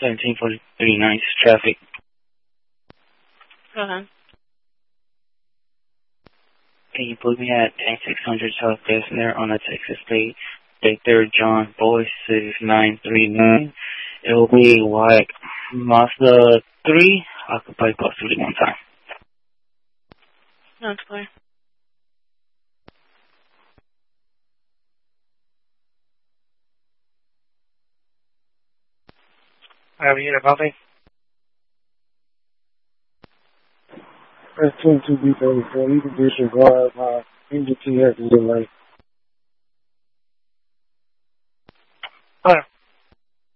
1743 nice traffic. Go ahead. Can you put me at 10600 South Gessner on the Texas State? Victor John Boy 6939. It will be like Mazda 3. I could play possibly one time. That's clear. I have a unit helping. That's 22B34. You can disregard my NGTS delay.